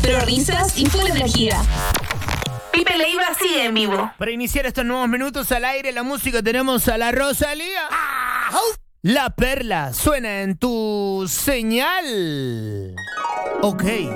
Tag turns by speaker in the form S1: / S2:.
S1: pero risas y full energía. Pipe Leiva sigue en vivo.
S2: Para iniciar estos nuevos minutos al aire, la música tenemos a la Rosalía. La Perla suena en tu señal. Ok.